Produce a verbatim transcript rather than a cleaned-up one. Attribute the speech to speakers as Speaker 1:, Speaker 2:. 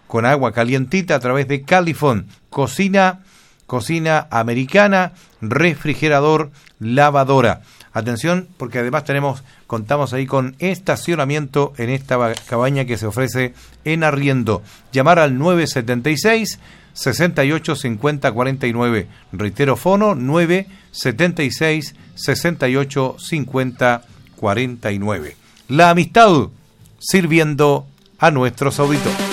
Speaker 1: con agua calientita a través de Califón. Cocina, cocina americana, refrigerador, lavadora. Atención, porque además tenemos, contamos ahí con estacionamiento en esta cabaña que se ofrece en arriendo. Llamar al nueve setenta y seis, sesenta y ocho, cincuenta, cuarenta y nueve. Reitero, fono nueve setenta y seis, sesenta y ocho, cincuenta, cuarenta y nueve. La amistad sirviendo a nuestros auditores.